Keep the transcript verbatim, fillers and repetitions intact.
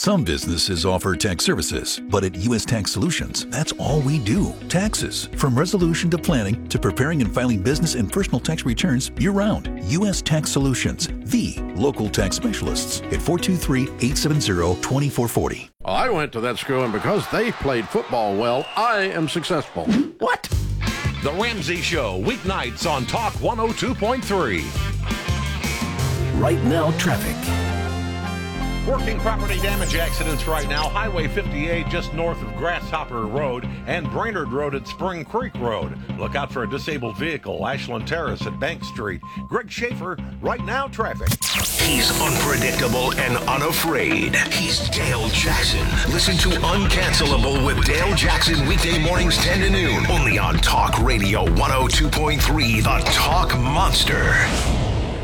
Some businesses offer tax services, but at U S Tax Solutions, that's all we do. Taxes. From resolution to planning to preparing and filing business and personal tax returns year-round. U S Tax Solutions, the local tax specialists at four two three, eight seven zero, two four four zero. I went to that school, and because they played football well, I am successful. What? The Ramsey Show, weeknights on Talk one oh two point three. Right now, traffic. Working property damage accidents right now. Highway fifty-eight just north of Grasshopper Road and Brainerd Road at Spring Creek Road. Look out for a disabled vehicle. Ashland Terrace at Bank Street. Greg Schaefer, right now, traffic. He's unpredictable and unafraid. He's Dale Jackson. Listen to Uncancelable with Dale Jackson weekday mornings ten to noon. Only on Talk Radio one oh two point three, The Talk Monster.